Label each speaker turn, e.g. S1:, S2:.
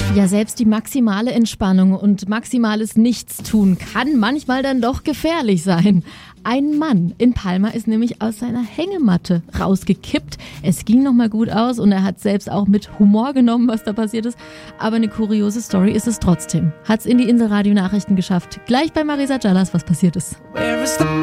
S1: Ja, selbst die maximale Entspannung und maximales Nichtstun kann manchmal dann doch gefährlich sein. Ein Mann in Palma ist nämlich aus seiner Hängematte rausgekippt. Es ging noch mal gut aus und er hat selbst auch mit Humor genommen, was da passiert ist. Aber eine kuriose Story ist es trotzdem. Hat's in die Inselradio Nachrichten geschafft. Gleich bei Marisa Callas, was passiert ist.